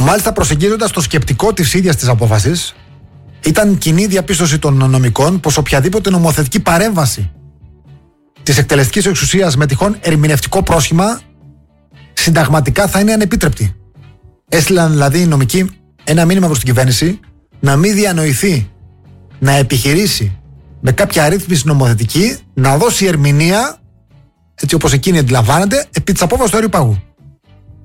Μάλιστα, προσεγγίζοντας το σκεπτικό της ίδιας της απόφασης, ήταν κοινή διαπίστωση των νομικών πως οποιαδήποτε νομοθετική παρέμβαση της εκτελεστικής εξουσίας με τυχόν ερμηνευτικό πρόσχημα συνταγματικά θα είναι ανεπίτρεπτη. Έστειλαν δηλαδή οι νομικοί ένα μήνυμα προς την κυβέρνηση να μην διανοηθεί να επιχειρήσει με κάποια αρρύθμιση νομοθετική να δώσει ερμηνεία, έτσι όπως εκείνη αντιλαμβάνεται, επί της απόφασης του Αερίου Πάγου.